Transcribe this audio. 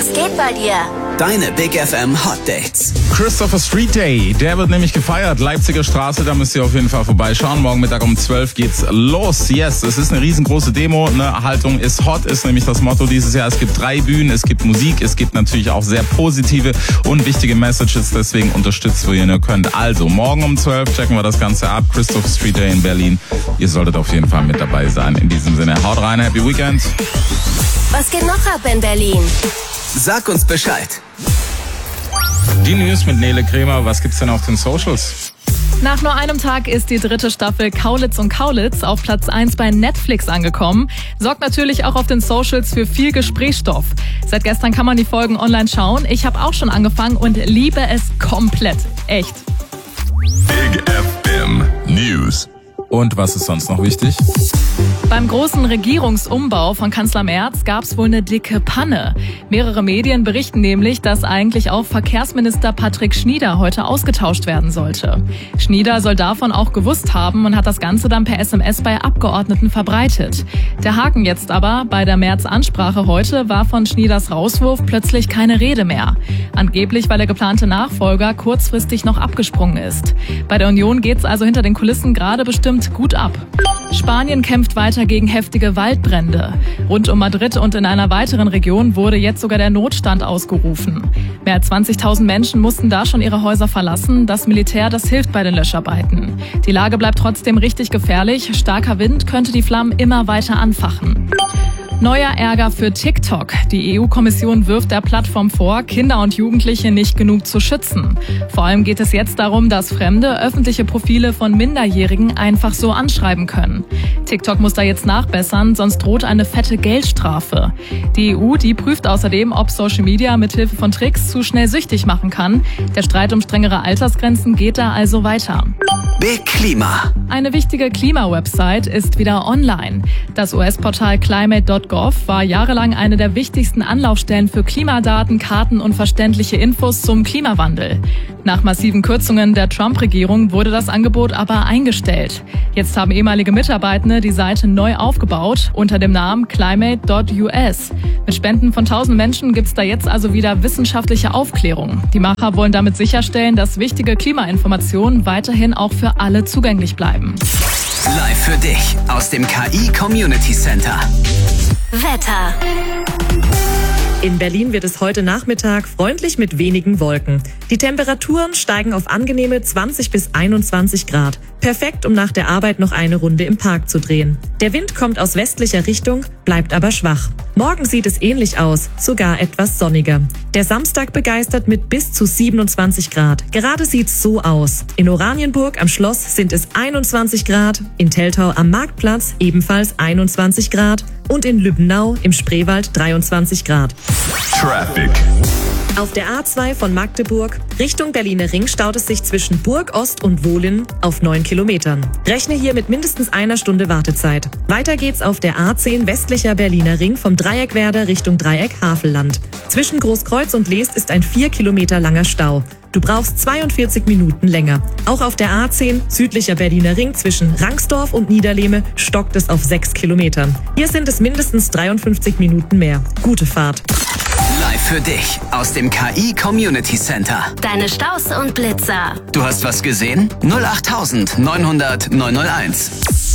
geht bei dir? Deine Big FM Hot Dates. Christopher Street Day, der wird nämlich gefeiert. Leipziger Straße, da müsst ihr auf jeden Fall vorbeischauen. Morgen Mittag um 12 geht's los. Yes, es ist eine riesengroße Demo. Eine Haltung ist hot, ist nämlich das Motto dieses Jahr. Es gibt 3 Bühnen, es gibt Musik, es gibt natürlich auch sehr positive und wichtige Messages. Deswegen unterstützt, wo ihr nur könnt. Also, morgen um 12 checken wir das Ganze ab. Christopher Street Day in Berlin. Ihr solltet auf jeden Fall mit dabei sein. In diesem Sinne, haut rein, Happy Weekend. Was geht noch ab in Berlin? Sag uns Bescheid. Die News mit Nele Kremer. Was gibt's denn auf den Socials? Nach nur einem Tag ist die 3. Staffel Kaulitz und Kaulitz auf Platz 1 bei Netflix angekommen. Sorgt natürlich auch auf den Socials für viel Gesprächsstoff. Seit gestern kann man die Folgen online schauen. Ich habe auch schon angefangen und liebe es komplett. Echt. Big FM News. Und was ist sonst noch wichtig? Beim großen Regierungsumbau von Kanzler Merz gab es wohl eine dicke Panne. Mehrere Medien berichten nämlich, dass eigentlich auch Verkehrsminister Patrick Schnieder heute ausgetauscht werden sollte. Schnieder soll davon auch gewusst haben und hat das Ganze dann per SMS bei Abgeordneten verbreitet. Der Haken jetzt aber, bei der Merz-Ansprache heute war von Schnieders Rauswurf plötzlich keine Rede mehr. Angeblich, weil der geplante Nachfolger kurzfristig noch abgesprungen ist. Bei der Union geht's also hinter den Kulissen gerade bestimmt gut ab. Spanien kämpft weiter gegen heftige Waldbrände. Rund um Madrid und in einer weiteren Region wurde jetzt sogar der Notstand ausgerufen. Mehr als 20.000 Menschen mussten da schon ihre Häuser verlassen. Das Militär, das hilft bei den Löscharbeiten. Die Lage bleibt trotzdem richtig gefährlich. Starker Wind könnte die Flammen immer weiter anfachen. Neuer Ärger für TikTok. Die EU-Kommission wirft der Plattform vor, Kinder und Jugendliche nicht genug zu schützen. Vor allem geht es jetzt darum, dass Fremde öffentliche Profile von Minderjährigen einfach so anschreiben können. TikTok muss da jetzt nachbessern, sonst droht eine fette Geldstrafe. Die EU, die prüft außerdem, ob Social Media mithilfe von Tricks zu schnell süchtig machen kann. Der Streit um strengere Altersgrenzen geht da also weiter. Big Klima. Eine wichtige Klima-Website ist wieder online. Das US-Portal climate.gov war jahrelang eine der wichtigsten Anlaufstellen für Klimadaten, Karten und verständliche Infos zum Klimawandel. Nach massiven Kürzungen der Trump-Regierung wurde das Angebot aber eingestellt. Jetzt haben ehemalige Mitarbeitende die Seite neu aufgebaut unter dem Namen climate.us. Mit Spenden von 1000 Menschen gibt's da jetzt also wieder wissenschaftliche Aufklärung. Die Macher wollen damit sicherstellen, dass wichtige Klimainformationen weiterhin auch für alle zugänglich bleiben. Live für dich aus dem KI Community Center. Wetter. In Berlin wird es heute Nachmittag freundlich mit wenigen Wolken. Die Temperaturen steigen auf angenehme 20 bis 21 Grad. Perfekt, um nach der Arbeit noch eine Runde im Park zu drehen. Der Wind kommt aus westlicher Richtung, bleibt aber schwach. Morgen sieht es ähnlich aus, sogar etwas sonniger. Der Samstag begeistert mit bis zu 27 Grad. Gerade sieht's so aus. In Oranienburg am Schloss sind es 21 Grad, in Teltow am Marktplatz ebenfalls 21 Grad und in Lübbenau im Spreewald 23 Grad. Traffic. Auf der A2 von Magdeburg Richtung Berliner Ring staut es sich zwischen Burg Ost und Wohlen auf 9 Kilometern. Rechne hier mit mindestens einer Stunde Wartezeit. Weiter geht's auf der A10 westlicher Berliner Ring vom Dreieck Werder Richtung Dreieck Havelland. Zwischen Großkreuz und Leest ist ein 4 Kilometer langer Stau. Du brauchst 42 Minuten länger. Auch auf der A10 südlicher Berliner Ring zwischen Rangsdorf und Niederlehme stockt es auf 6 Kilometern. Hier sind es mindestens 53 Minuten mehr. Gute Fahrt. Live für dich aus dem KI Community Center. Deine Staus und Blitzer. Du hast was gesehen? 08900 901.